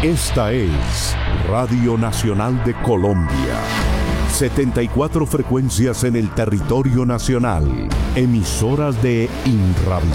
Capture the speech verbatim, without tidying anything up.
Esta es Radio Nacional de Colombia. setenta y cuatro frecuencias en el territorio nacional. Emisoras de Inravisión.